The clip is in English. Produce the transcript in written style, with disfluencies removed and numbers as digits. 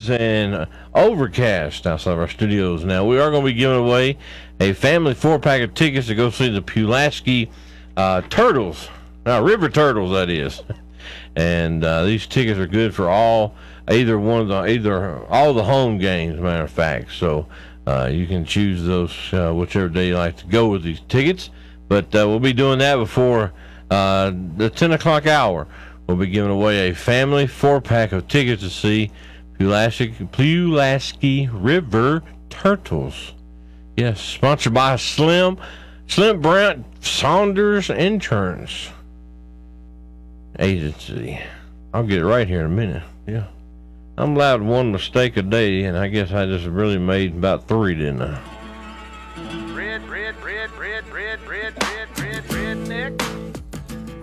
clouds and overcast outside of our studios. Now, we are going to be giving away a family 4-pack of tickets to go see the Pulaski Turtles. River Turtles, that is. And these tickets are good for all the home games, matter of fact. So you can choose those whichever day you like to go with these tickets. But we'll be doing that before the 10 o'clock hour. We'll be giving away a family 4-pack of tickets to see Pulaski River Turtles. Yes, sponsored by Slim Brent Saunders Insurance Agency. I'll get it right here in a minute. Yeah. I'm allowed one mistake a day, and I guess I just really made about 3, didn't I?